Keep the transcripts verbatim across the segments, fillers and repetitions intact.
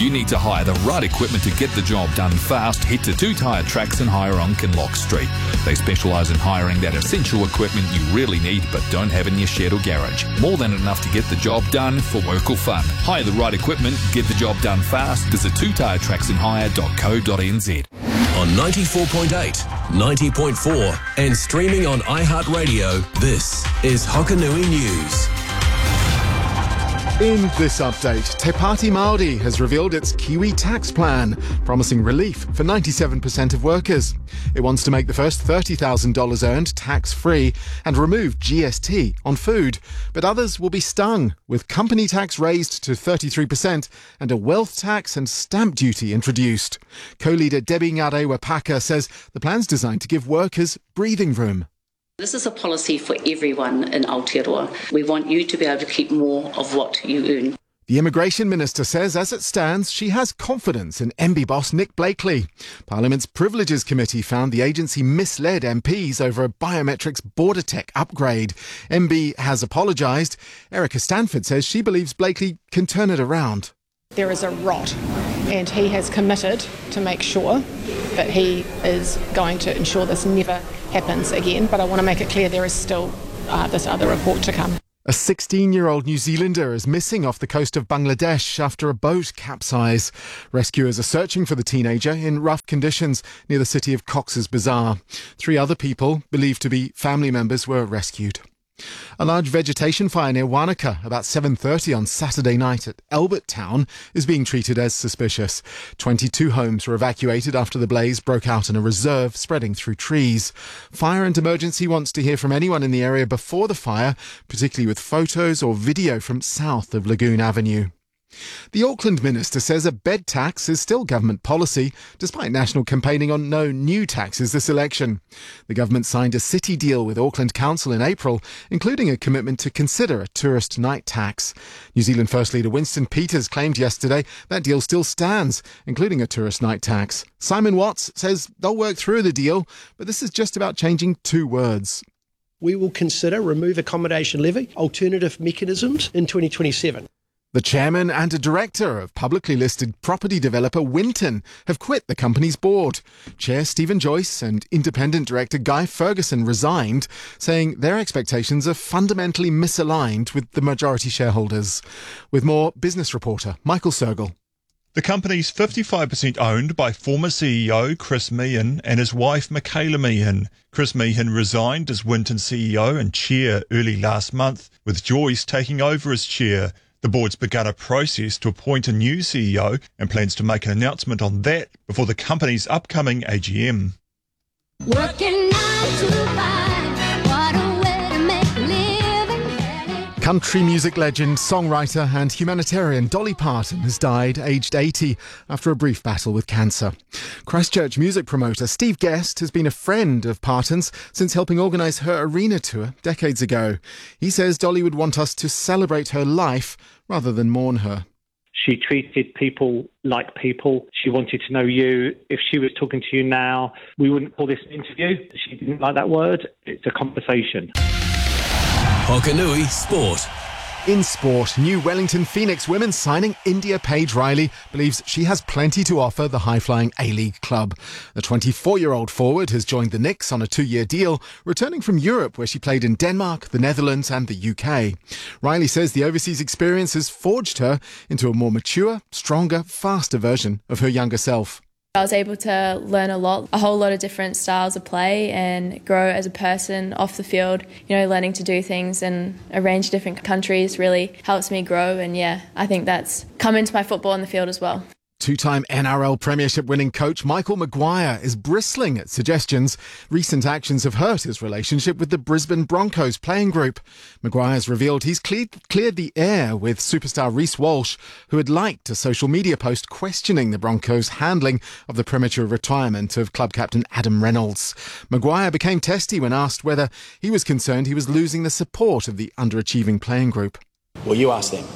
you need to hire the right equipment to get the job done fast, head to Two Tyre Tracks and Hire on Kinloch Street. They specialise in hiring that essential equipment you really need but don't have in your shed or garage. More than enough to get the job done for work or fun. Hire the right equipment, get the job done fast. Visit two tyre tracks and hire dot co dot n z. On ninety-four point eight, ninety point four and streaming on iHeartRadio, this is Hokanui News. In this update, Te Pāti Māori has revealed its Kiwi tax plan, promising relief for ninety-seven percent of workers. It wants to make the first thirty thousand dollars earned tax-free and remove G S T on food. But others will be stung, with company tax raised to thirty-three percent and a wealth tax and stamp duty introduced. Co-leader Debbie Ngarewa-Paka says the plan's designed to give workers breathing room. This is a policy for everyone in Aotearoa. We want you to be able to keep more of what you earn. The Immigration Minister says, as it stands, she has confidence in M B boss Nick Blakely. Parliament's Privileges Committee found the agency misled M Ps over a biometrics border tech upgrade. M B has apologised. Erica Stanford says she believes Blakely can turn it around. There is a rot, and he has committed to make sure that he is going to ensure this never happens again. But I want to make it clear there is still uh, this other report to come. A sixteen-year-old New Zealander is missing off the coast of Bangladesh after a boat capsized. Rescuers are searching for the teenager in rough conditions near the city of Cox's Bazar. Three other people, believed to be family members, were rescued. A large vegetation fire near Wanaka about seven thirty on Saturday night at Albert Town is being treated as suspicious. twenty-two homes were evacuated after the blaze broke out in a reserve spreading through trees. Fire and Emergency wants to hear from anyone in the area before the fire, particularly with photos or video from south of Lagoon Avenue. The Auckland Minister says a bed tax is still government policy, despite national campaigning on no new taxes this election. The government signed a city deal with Auckland Council in April, including a commitment to consider a tourist night tax. New Zealand First Leader Winston Peters claimed yesterday that deal still stands, including a tourist night tax. Simon Watts says they'll work through the deal, but this is just about changing two words. We will consider remove accommodation levy, alternative mechanisms in twenty twenty-seven. The chairman and a director of publicly listed property developer Winton have quit the company's board. Chair Stephen Joyce and independent director Guy Ferguson resigned, saying their expectations are fundamentally misaligned with the majority shareholders. With more, business reporter Michael Sergel. The company's fifty-five percent owned by former C E O Chris Meehan and his wife Michaela Meehan. Chris Meehan resigned as Winton C E O and chair early last month, with Joyce taking over as chair. The board's begun a process to appoint a new C E O and plans to make an announcement on that before the company's upcoming A G M. Working nine to five, what a way to make a living. Country music legend, songwriter and humanitarian Dolly Parton has died aged eighty after a brief battle with cancer. Christchurch music promoter Steve Guest has been a friend of Parton's since helping organise her arena tour decades ago. He says Dolly would want us to celebrate her life rather than mourn her. She treated people like people. She wanted to know you. If she was talking to you now, we wouldn't call this an interview. She didn't like that word. It's a conversation. Hokanui Sport. In sport, new Wellington Phoenix women signing India Paige Riley believes she has plenty to offer the high-flying A-League club. The twenty-four-year-old forward has joined the Knicks on a two-year deal, returning from Europe where she played in Denmark, the Netherlands and the U K. Riley says the overseas experience has forged her into a more mature, stronger, faster version of her younger self. I was able to learn a lot, a whole lot of different styles of play and grow as a person off the field. You know, learning to do things in a range of different countries really helps me grow, and yeah, I think that's come into my football on the field as well. Two-time N R L Premiership winning coach Michael Maguire is bristling at suggestions recent actions have hurt his relationship with the Brisbane Broncos playing group. Maguire's revealed he's cleared, cleared the air with superstar Reece Walsh, who had liked a social media post questioning the Broncos' handling of the premature retirement of club captain Adam Reynolds. Maguire became testy when asked whether he was concerned he was losing the support of the underachieving playing group. Well, you ask them.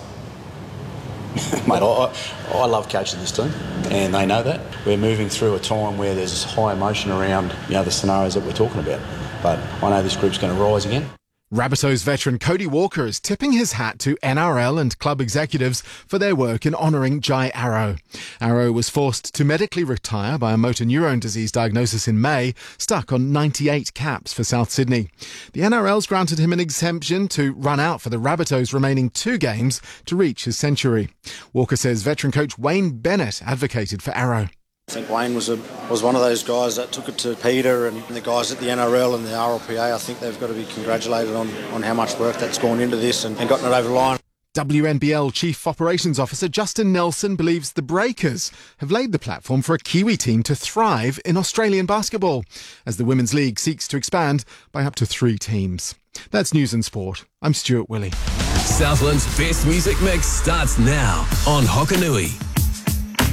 Mate, I, I love coaching this team, and they know that. We're moving through a time where there's high emotion around, you know, the scenarios that we're talking about. But I know this group's going to rise again. Rabbitohs veteran Cody Walker is tipping his hat to N R L and club executives for their work in honouring Jai Arrow. Arrow was forced to medically retire by a motor neurone disease diagnosis in May, stuck on ninety-eight caps for South Sydney. The N R L's granted him an exemption to run out for the Rabbitohs' remaining two games to reach his century. Walker says veteran coach Wayne Bennett advocated for Arrow. I think Wayne was a, was one of those guys that took it to Peter and the guys at the N R L and the R L P A. I think they've got to be congratulated on, on how much work that's gone into this and, and gotten it over the line. W N B L Chief Operations Officer Justin Nelson believes the Breakers have laid the platform for a Kiwi team to thrive in Australian basketball, as the Women's League seeks to expand by up to three teams. That's News and Sport. I'm Stuart Willey. Southland's best music mix starts now on Hokanui.